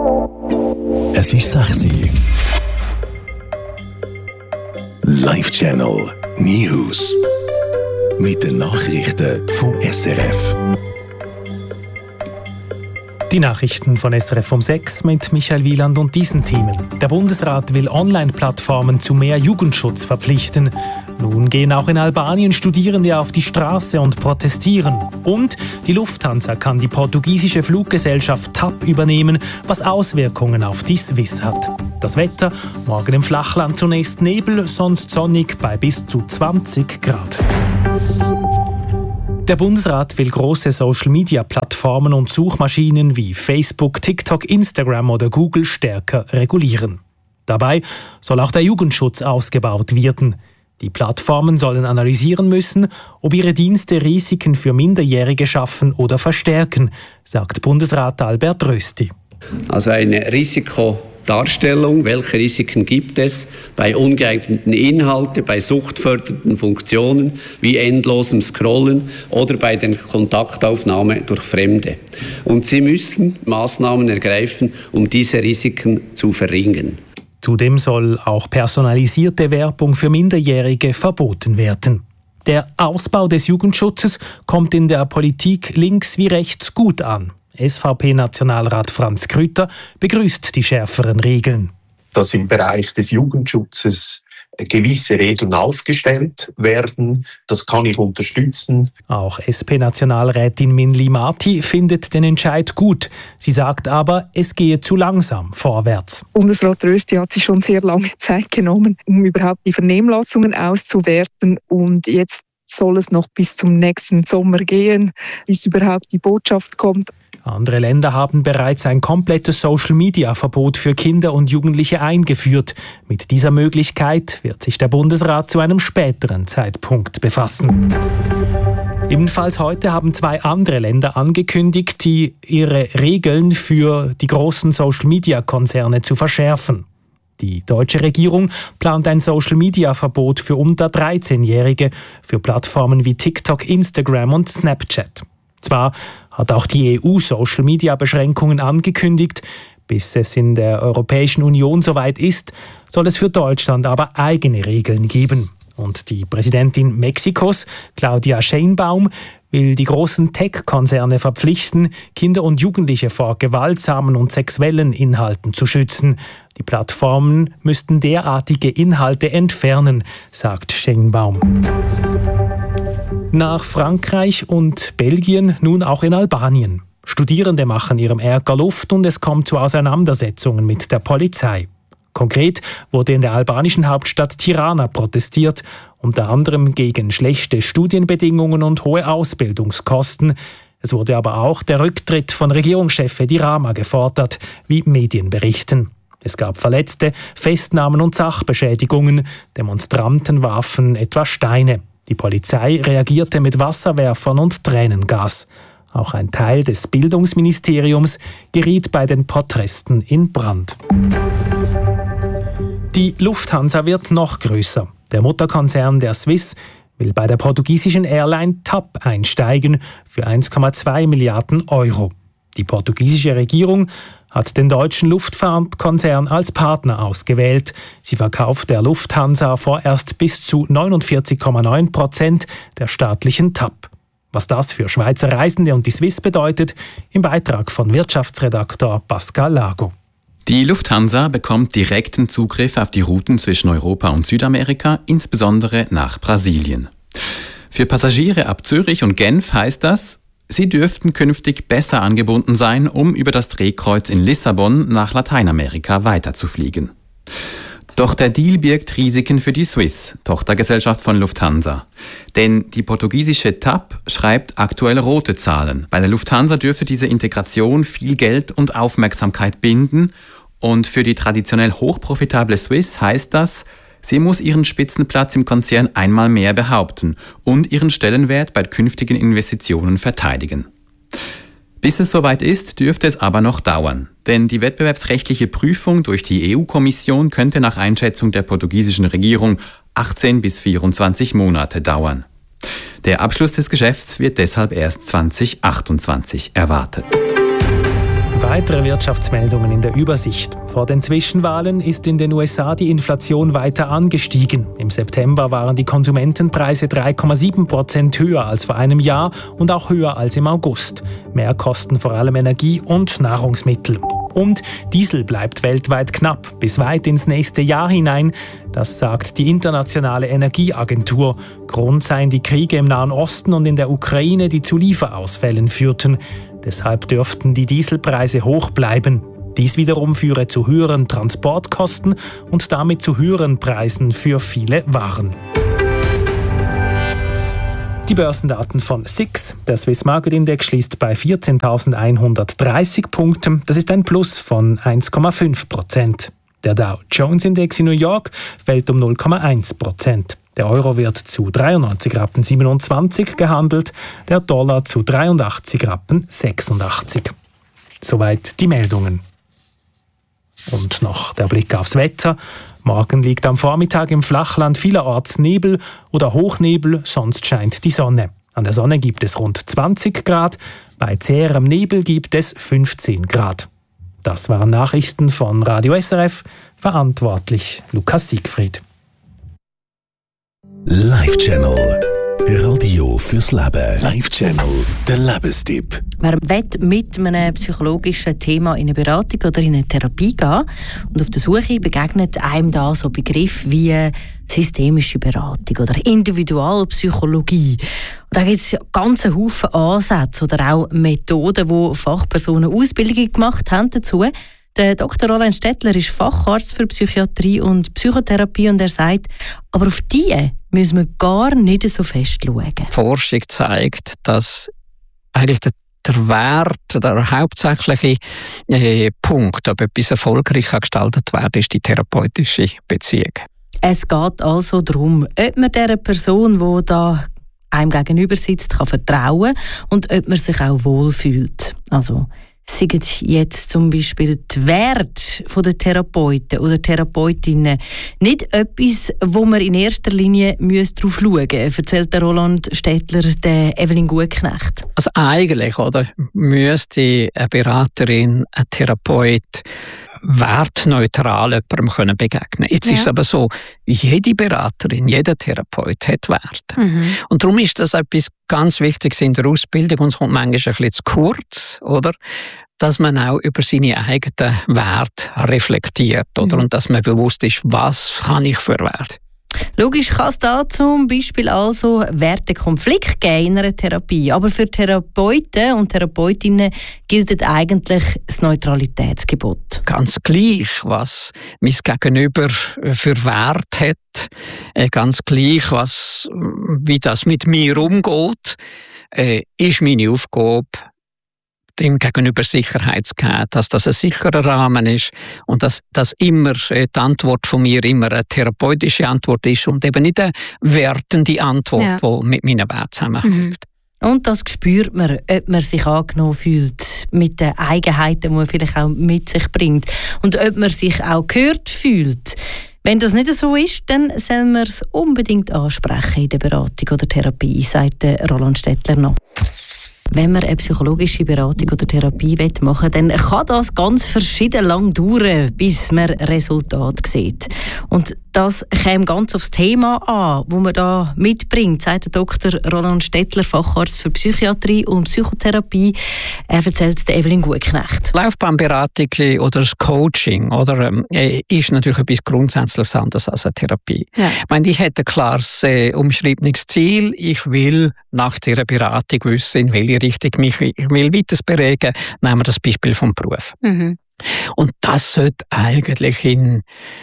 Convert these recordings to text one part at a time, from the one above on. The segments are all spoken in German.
Es ist 6 Uhr. Live-Channel News. Mit den Nachrichten vom SRF. Die Nachrichten von SRF um 6 mit Michael Wieland und diesen Themen. Der Bundesrat will Online-Plattformen zu mehr Jugendschutz verpflichten. Nun gehen auch in Albanien Studierende auf die Straße und protestieren. Und die Lufthansa kann die portugiesische Fluggesellschaft TAP übernehmen, was Auswirkungen auf die Swiss hat. Das Wetter, morgen im Flachland zunächst Nebel, sonst sonnig bei bis zu 20 Grad. Der Bundesrat will große Social-Media-Plattformen und Suchmaschinen wie Facebook, TikTok, Instagram oder Google stärker regulieren. Dabei soll auch der Jugendschutz ausgebaut werden. Die Plattformen sollen analysieren müssen, ob ihre Dienste Risiken für Minderjährige schaffen oder verstärken, sagt Bundesrat Albert Rösti. Also eine Risikodarstellung, welche Risiken gibt es bei ungeeigneten Inhalten, bei suchtfördernden Funktionen wie endlosem Scrollen oder bei der Kontaktaufnahme durch Fremde. Und sie müssen Maßnahmen ergreifen, um diese Risiken zu verringern. Zudem soll auch personalisierte Werbung für Minderjährige verboten werden. Der Ausbau des Jugendschutzes kommt in der Politik links wie rechts gut an. SVP-Nationalrat Franz Grütter begrüßt die schärferen Regeln. Dass im Bereich des Jugendschutzes gewisse Regeln aufgestellt werden, das kann ich unterstützen. Auch SP-Nationalrätin Minli Marti findet den Entscheid gut. Sie sagt aber, es gehe zu langsam vorwärts. Bundesrat Rösti hat sich schon sehr lange Zeit genommen, um überhaupt die Vernehmlassungen auszuwerten, und jetzt soll es noch bis zum nächsten Sommer gehen, bis überhaupt die Botschaft kommt. Andere Länder haben bereits ein komplettes Social-Media-Verbot für Kinder und Jugendliche eingeführt. Mit dieser Möglichkeit wird sich der Bundesrat zu einem späteren Zeitpunkt befassen. Ebenfalls heute haben 2 andere Länder angekündigt, ihre Regeln für die großen Social-Media-Konzerne zu verschärfen. Die deutsche Regierung plant ein Social-Media-Verbot für unter 13-Jährige für Plattformen wie TikTok, Instagram und Snapchat. Zwar hat auch die EU Social-Media-Beschränkungen angekündigt. Bis es in der Europäischen Union soweit ist, soll es für Deutschland aber eigene Regeln geben. Und die Präsidentin Mexikos, Claudia Sheinbaum, will die großen Tech-Konzerne verpflichten, Kinder und Jugendliche vor gewaltsamen und sexuellen Inhalten zu schützen. Die Plattformen müssten derartige Inhalte entfernen, sagt Sheinbaum. Nach Frankreich und Belgien nun auch in Albanien. Studierende machen ihrem Ärger Luft und es kommt zu Auseinandersetzungen mit der Polizei. Konkret wurde in der albanischen Hauptstadt Tirana protestiert, unter anderem gegen schlechte Studienbedingungen und hohe Ausbildungskosten. Es wurde aber auch der Rücktritt von Regierungschef Edi Rama gefordert, wie Medien berichten. Es gab Verletzte, Festnahmen und Sachbeschädigungen. Demonstranten warfen etwa Steine. Die Polizei reagierte mit Wasserwerfern und Tränengas. Auch ein Teil des Bildungsministeriums geriet bei den Protesten in Brand. Die Lufthansa wird noch größer. Der Mutterkonzern der Swiss will bei der portugiesischen Airline TAP einsteigen für 1,2 Milliarden Euro. Die portugiesische Regierung hat den deutschen Luftfahrtkonzern als Partner ausgewählt. Sie verkauft der Lufthansa vorerst bis zu 49,9% der staatlichen TAP. Was das für Schweizer Reisende und die Swiss bedeutet, im Beitrag von Wirtschaftsredaktor Pascal Lago. Die Lufthansa bekommt direkten Zugriff auf die Routen zwischen Europa und Südamerika, insbesondere nach Brasilien. Für Passagiere ab Zürich und Genf heißt das, sie dürften künftig besser angebunden sein, um über das Drehkreuz in Lissabon nach Lateinamerika weiterzufliegen. Doch der Deal birgt Risiken für die Swiss, Tochtergesellschaft von Lufthansa. Denn die portugiesische TAP schreibt aktuell rote Zahlen. Bei der Lufthansa dürfe diese Integration viel Geld und Aufmerksamkeit binden. Und für die traditionell hochprofitable Swiss heißt das, sie muss ihren Spitzenplatz im Konzern einmal mehr behaupten und ihren Stellenwert bei künftigen Investitionen verteidigen. Bis es soweit ist, dürfte es aber noch dauern. Denn die wettbewerbsrechtliche Prüfung durch die EU-Kommission könnte nach Einschätzung der portugiesischen Regierung 18 bis 24 Monate dauern. Der Abschluss des Geschäfts wird deshalb erst 2028 erwartet. Weitere Wirtschaftsmeldungen in der Übersicht. Vor den Zwischenwahlen ist in den USA die Inflation weiter angestiegen. Im September waren die Konsumentenpreise 3,7% höher als vor einem Jahr und auch höher als im August. Mehr kosten vor allem Energie und Nahrungsmittel. Und Diesel bleibt weltweit knapp, bis weit ins nächste Jahr hinein. Das sagt die Internationale Energieagentur. Grund seien die Kriege im Nahen Osten und in der Ukraine, die zu Lieferausfällen führten. Deshalb dürften die Dieselpreise hoch bleiben. Dies wiederum führe zu höheren Transportkosten und damit zu höheren Preisen für viele Waren. Die Börsendaten von SIX. Der Swiss Market Index schließt bei 14.130 Punkten. Das ist ein Plus von 1,5%. Der Dow Jones Index in New York fällt um 0,1%. Der Euro wird zu 93,27 Rappen gehandelt, der Dollar zu 83,86 Rappen. Soweit die Meldungen. Und noch der Blick aufs Wetter. Morgen liegt am Vormittag im Flachland vielerorts Nebel oder Hochnebel, sonst scheint die Sonne. An der Sonne gibt es rund 20 Grad, bei zäherem Nebel gibt es 15 Grad. Das waren Nachrichten von Radio SRF, verantwortlich Lukas Siegfried. Live Channel. Radio fürs Leben. Live Channel. Der Lebenstipp. Wer will mit einem psychologischen Thema in eine Beratung oder in eine Therapie gehen und auf der Suche begegnet einem da so Begriffe wie systemische Beratung oder Individualpsychologie. Und da gibt es ganz einen Haufen Ansätze oder auch Methoden, wo Fachpersonen Ausbildungen gemacht haben dazu. Der Dr. Roland Stettler ist Facharzt für Psychiatrie und Psychotherapie und er sagt, aber auf die müssen wir gar nicht so fest schauen. Die Forschung zeigt, dass eigentlich der Wert, der hauptsächliche Punkt, ob etwas erfolgreich gestaltet wird, ist die therapeutische Beziehung. Es geht also darum, ob man dieser Person, die da einem gegenüber sitzt, kann vertrauen und ob man sich auch wohlfühlt. Also sind jetzt zum Beispiel die Werte der Therapeuten oder Therapeutinnen nicht etwas, wo man in erster Linie darauf schauen müsste, erzählt der Roland Stettler der Evelyn Gutknecht. Also eigentlich müsste eine Beraterin, ein Therapeut wertneutral jemandem begegnen können. Jetzt ist es aber so, jede Beraterin, jeder Therapeut hat Werte. Und darum ist das etwas ganz Wichtiges in der Ausbildung und es kommt manchmal ein bisschen zu kurz, oder? Dass man auch über seine eigenen Werte reflektiert, oder? Und dass man bewusst ist, was habe ich für Werte. Logisch kann es da zum Beispiel also Wertekonflikt geben in einer Therapie. Aber für Therapeuten und Therapeutinnen gilt eigentlich das Neutralitätsgebot. Ganz gleich, was mein Gegenüber für Wert hat, ganz gleich, wie das mit mir umgeht, ist meine Aufgabe, dem Gegenüber Sicherheit zu geben, dass das ein sicherer Rahmen ist und dass immer die Antwort von mir immer eine therapeutische Antwort ist und eben nicht eine wertende Antwort, die mit meinen Werten zusammenhängt. Und das spürt man, ob man sich angenommen fühlt mit den Eigenheiten, die man vielleicht auch mit sich bringt und ob man sich auch gehört fühlt. Wenn das nicht so ist, dann soll man es unbedingt ansprechen in der Beratung oder Therapie, sagt Roland Stettler noch. Wenn man eine psychologische Beratung oder Therapie machen will, dann kann das ganz verschieden lang dauern, bis man Resultate sieht. Und das kommt ganz aufs Thema an, das man da mitbringt, sagt der Dr. Roland Stettler, Facharzt für Psychiatrie und Psychotherapie. Er erzählt der Evelyn Gutknecht. Laufbahnberatung oder das Coaching ist natürlich etwas grundsätzlich anderes als eine Therapie. Ja. Ich meine, ich hätte ein klares umschriebenes Ziel. Ich will nach dieser Beratung wissen, in welche Richtung ich will weiter bewegen. Nehmen wir das Beispiel vom Beruf. Und das sollte eigentlich in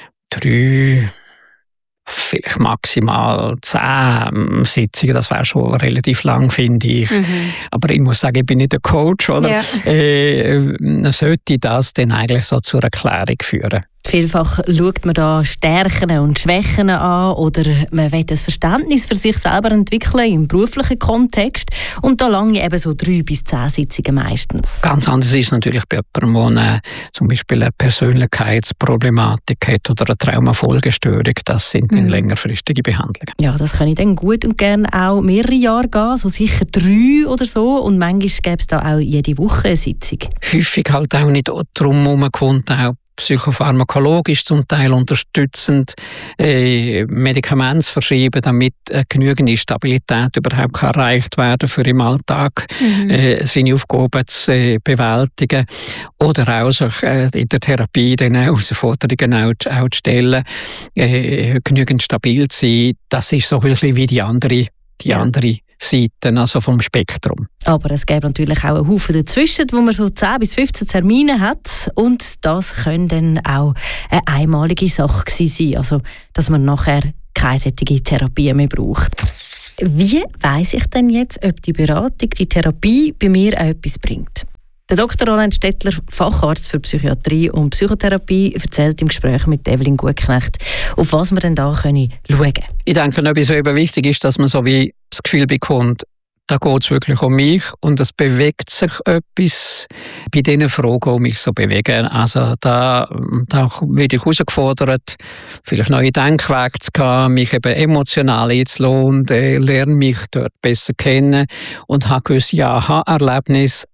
3, vielleicht maximal 10 Sitzungen, das wäre schon relativ lang, finde ich. Aber ich muss sagen, ich bin nicht der Coach, oder? Ja. Sollte das dann eigentlich so zur Erklärung führen. Vielfach schaut man da Stärken und Schwächen an oder man will ein Verständnis für sich selber entwickeln im beruflichen Kontext und da lange eben so 3 bis 10 Sitzungen meistens. Ganz anders ist es natürlich bei jemandem, der zum Beispiel eine Persönlichkeitsproblematik hat oder eine Traumafolgestörung. Das sind dann längerfristige Behandlungen. Ja, das kann ich dann gut und gerne auch mehrere Jahre gehen, so sicher 3 oder so und manchmal gäbe es da auch jede Woche eine Sitzung. Häufig halt auch nicht drum herum kommt auch psychopharmakologisch zum Teil unterstützend Medikamente verschreiben, damit genügend Stabilität überhaupt erreicht werden für im Alltag seine Aufgaben zu bewältigen oder auch sich in der Therapie den Herausforderungen auch zu stellen, genügend stabil zu sein. Das ist so ein bisschen wie die andere Seiten, also vom Spektrum. Aber es gibt natürlich auch einen Haufen dazwischen, wo man so 10 bis 15 Termine hat und das können dann auch eine einmalige Sache sein, also dass man nachher keine solche Therapie mehr braucht. Wie weiss ich denn jetzt, ob die Beratung, die Therapie bei mir auch etwas bringt? Der Dr. Roland Stettler, Facharzt für Psychiatrie und Psychotherapie, erzählt im Gespräch mit Evelyn Gutknecht, auf was wir denn da schauen können. Ich denke, wenn etwas so eben wichtig ist, dass man so wie das Gefühl bekommt, da geht es wirklich um mich und es bewegt sich etwas bei diesen Fragen, die mich so bewegen. Also da werde ich herausgefordert, vielleicht neue Denkwege zu gehen, mich eben emotional einzulassen und lerne mich dort besser kennen und habe gewisse Aha-Erlebnisse.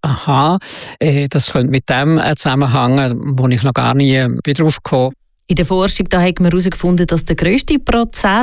Das könnte mit dem zusammenhängen, wo ich noch gar nie drauf gekommen. In der Forschung da hat man herausgefunden, dass der grösste Prozess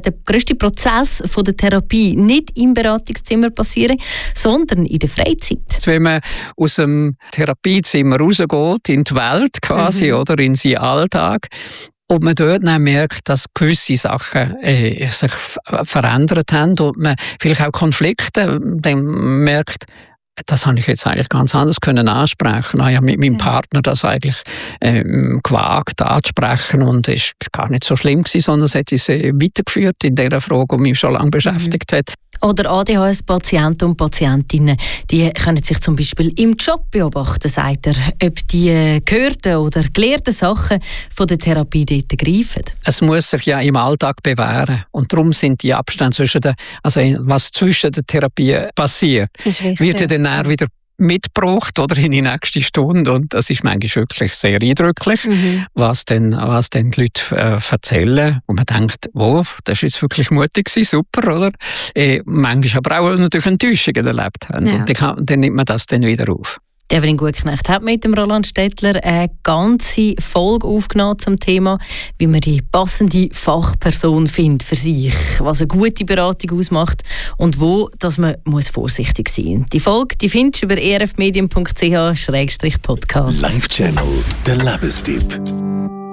von der Therapie nicht im Beratungszimmer passiert, sondern in der Freizeit. Wenn man aus dem Therapiezimmer rausgeht, in die Welt quasi, oder in seinen Alltag, und man dort dann merkt, dass gewisse Sachen sich verändert haben und man vielleicht auch Konflikte dann merkt, das habe ich jetzt eigentlich ganz anders können ansprechen. Ich habe mit meinem Partner das eigentlich gewagt anzusprechen und es war gar nicht so schlimm gewesen, sondern es hat uns weitergeführt in dieser Frage, die mich schon lange beschäftigt hat. Oder ADHS-Patienten und Patientinnen, die können sich zum Beispiel im Job beobachten, sagt er, ob die gehörten oder gelehrten Sachen von der Therapie dort greifen. Es muss sich ja im Alltag bewähren und darum sind die Abstände was zwischen den Therapien passiert, wird ja dann wieder mitgebracht oder in die nächste Stunde und das ist manchmal wirklich sehr eindrücklich, was dann die Leute erzählen und man denkt, wow, das ist jetzt wirklich mutig gewesen, super, oder? Manchmal aber auch natürlich Enttäuschungen erlebt haben und dann nimmt man das dann wieder auf. Evelyn Gutknecht hat mit dem Roland Stettler eine ganze Folge aufgenommen zum Thema, wie man die passende Fachperson findet für sich, was eine gute Beratung ausmacht und wo dass man muss vorsichtig sein muss. Die Folge die findest du über erfmedium.ch/podcast. Live Channel, der Lebenstipp.